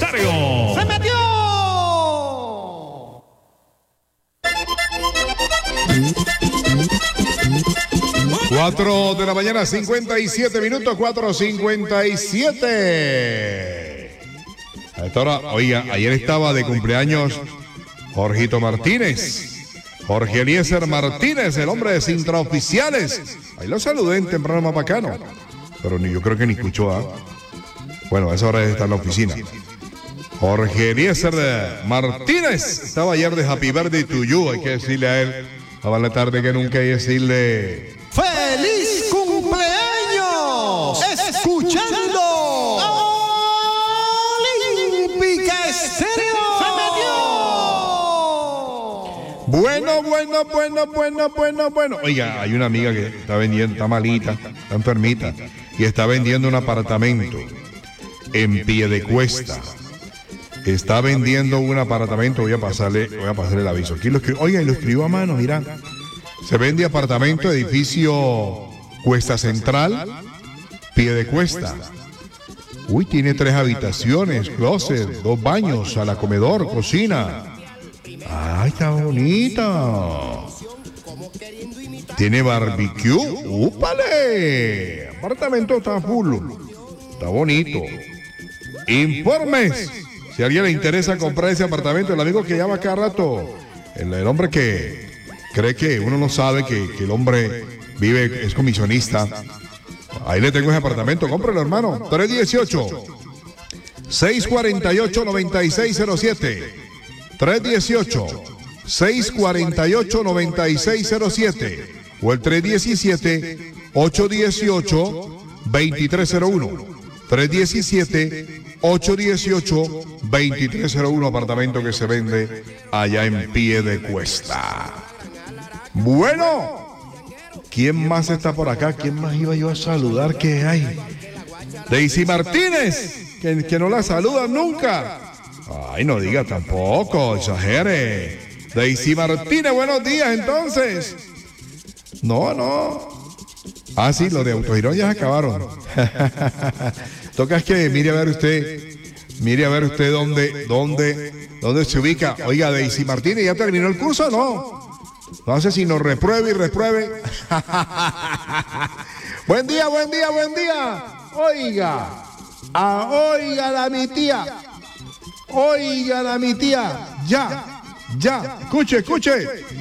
Estéreo. ¡Se metió! 4 de la mañana, 57 minutos, 4:57. A esta hora, oiga, ayer estaba de cumpleaños Jorgito Martínez. Jorge Eliezer Martínez, el hombre de Sintraoficiales. Ahí lo saludé en temprano más bacano. Pero yo creo que ni escuchó, ¿ah? Bueno, a esa hora está en la oficina. Jorge Eliezer Martínez estaba ayer de Happy Birthday to You. Hay que decirle a él, a la tarde que nunca, hay que decirle ¡Feliz cumpleaños! Escuchando Olímpica Estéreo. ¡Se metió! Bueno. Oiga, hay una amiga que está vendiendo, está malita, está enfermita, y está vendiendo un apartamento en Piedecuesta. Está vendiendo un apartamento, voy a pasarle el aviso. Aquí lo escribió a mano, mira. Se vende apartamento, edificio Cuesta Central, Piedecuesta. Uy, tiene 3 habitaciones, closet, 2 baños, sala, comedor, cocina. Ay, está bonita. Tiene barbecue. ¡Úpale! Apartamento está full. Está bonito. Informes. Si a alguien le interesa comprar ese apartamento, el amigo que llama cada rato, el hombre que cree que uno no sabe que el hombre vive, es comisionista. Ahí le tengo ese apartamento, cómpralo, hermano. 318-648-9607. 318-648-9607. O el 317-818-2301. 317-818-2301, apartamento que se vende allá en Piedecuesta. Bueno, ¿quién más está por acá? ¿Quién más iba yo a saludar? ¿Qué hay? Daisy Martínez, que no la saludan nunca. Ay, no diga tampoco, exagere. Daisy Martínez, buenos días, entonces. No. Ah, sí, los de Autogirón ya se acabaron. Toca es que mire a ver usted dónde se ubica. Oiga, Daisy Martínez, ¿ya terminó el curso o no? No sé si nos repruebe y repruebe. Buen día. Oiga mi tía. Ya. Escuche.